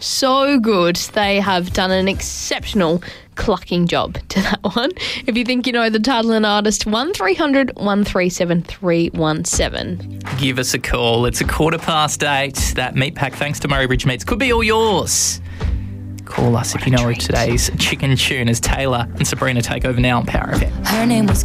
So good. They have done an exceptional clucking job to that one. If you think you know the title and artist, 1300 137 317. Give us a call. It's 8:15. That meat pack, thanks to Murray Bridge Meats, could be all yours. Call us if you know of today's chicken tune as Taylor and Sabrina take over now on Power FM. Her name was